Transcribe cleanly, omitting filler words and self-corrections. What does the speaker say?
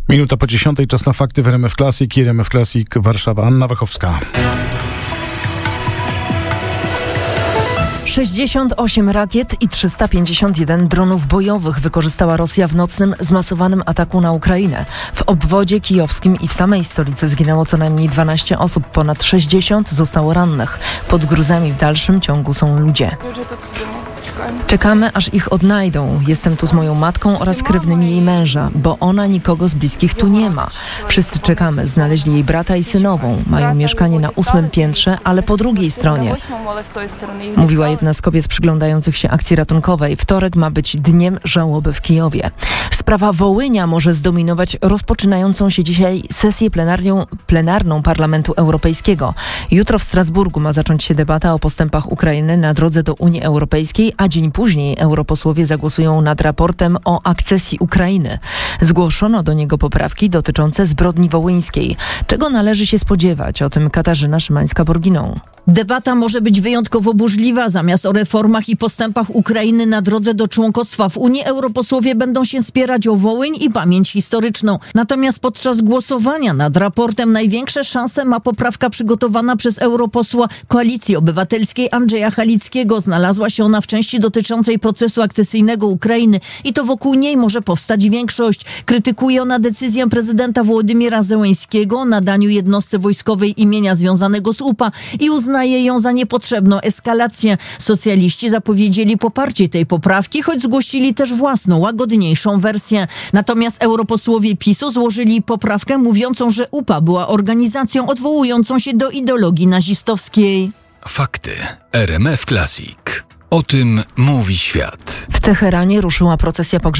Minuta po 10, czas na fakty w RMF Classic i RMF Classic Warszawa. Anna Wachowska. 68 rakiet i 351 dronów bojowych wykorzystała Rosja w nocnym, zmasowanym ataku na Ukrainę. W obwodzie kijowskim i w samej stolicy zginęło co najmniej 12 osób, ponad 60 zostało rannych. Pod gruzami w dalszym ciągu są ludzie. Czekamy, aż ich odnajdą. Jestem tu z moją matką oraz krewnymi jej męża, bo ona nikogo z bliskich tu nie ma. Wszyscy czekamy. Znaleźli jej brata i synową. Mają mieszkanie na 8. piętrze, ale po drugiej stronie. Mówiła jedna z kobiet przyglądających się akcji ratunkowej. Wtorek ma być dniem żałoby w Kijowie. Sprawa Wołynia może zdominować rozpoczynającą się dzisiaj sesję plenarną Parlamentu Europejskiego. Jutro w Strasburgu ma zacząć się debata o postępach Ukrainy na drodze do Unii Europejskiej, a dzień później europosłowie zagłosują nad raportem o akcesji Ukrainy. Zgłoszono do niego poprawki dotyczące zbrodni wołyńskiej. Czego należy się spodziewać? O tym Katarzyna Szymańska-Borginą. Debata może być wyjątkowo burzliwa. Zamiast o reformach i postępach Ukrainy na drodze do członkostwa w Unii, europosłowie będą się spierać o Wołyń i pamięć historyczną. Natomiast podczas głosowania nad raportem największe szanse ma poprawka przygotowana przez europosła Koalicji Obywatelskiej Andrzeja Halickiego. Znalazła się ona w części dotyczącej procesu akcesyjnego Ukrainy i to wokół niej może powstać większość. Krytykuje ona decyzję prezydenta Wołodymyra Zełeńskiego o nadaniu jednostce wojskowej imienia związanego z UPA i uznaje ją za niepotrzebną eskalację. Socjaliści zapowiedzieli poparcie tej poprawki, choć zgłosili też własną, łagodniejszą wersję. Natomiast europosłowie PiS-u złożyli poprawkę mówiącą, że UPA była organizacją odwołującą się do ideologii nazistowskiej. Fakty RMF Classic. O tym mówi świat. W Teheranie ruszyła procesja pogrzebowa